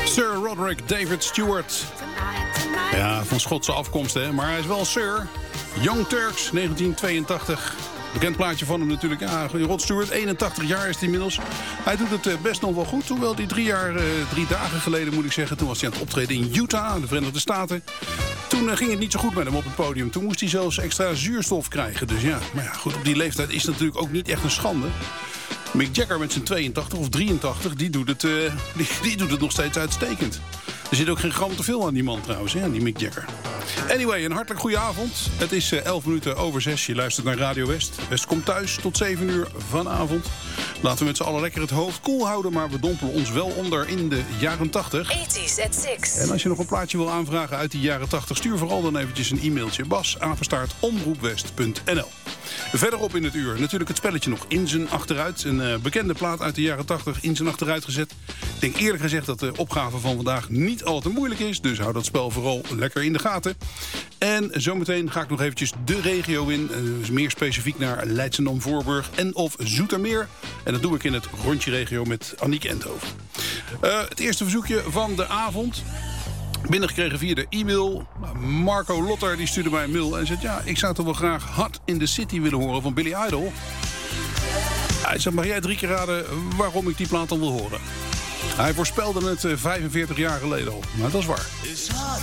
Sir Roderick David Stewart. Ja, van Schotse afkomst, hè. Maar hij is wel Sir. Young Turks, 1982. Bekend plaatje van hem natuurlijk. Ja, Rod Stewart, 81 jaar is hij inmiddels. Hij doet het best nog wel goed. Hoewel die 3 dagen geleden, moet ik zeggen... toen was hij aan het optreden in Utah, de Verenigde Staten. Toen ging het niet zo goed met hem op het podium. Toen moest hij zelfs extra zuurstof krijgen. Dus ja, maar ja, goed, op die leeftijd is het natuurlijk ook niet echt een schande. Mick Jagger met zijn 82 of 83, die doet het nog steeds uitstekend. Er zit ook geen gram te veel aan die man trouwens, hè, aan die Mick Jagger. Anyway, een hartelijk goede avond. Het is 11 minuten over 6. Je luistert naar Radio West. West komt thuis tot 7 uur vanavond. Laten we met z'n allen lekker het hoofd koel houden... maar we dompelen ons wel onder in de jaren 80. 80s at 6. En als je nog een plaatje wil aanvragen uit die jaren 80... stuur vooral dan eventjes een e-mailtje. bas@omroepwest.nl. Verderop in het uur natuurlijk het spelletje nog in zijn achteruit. Een bekende plaat uit de jaren 80 in zijn achteruit gezet. Ik denk eerlijk gezegd dat de opgave van vandaag niet al te moeilijk is. Dus hou dat spel vooral lekker in de gaten. En zometeen ga ik nog eventjes de regio in. Dus meer specifiek naar Leidschendam, Voorburg en of Zoetermeer. En dat doe ik in het rondje regio met Aniek Enthoven. Het eerste verzoekje van de avond. Binnengekregen via de e-mail. Marco Lotter die stuurde mij een mail en zegt... ja, ik zou toch wel graag Hot in the City willen horen van Billy Idol. Hij zegt, mag jij 3 keer raden waarom ik die plaat dan wil horen? Hij voorspelde het 45 jaar geleden al, maar dat is waar.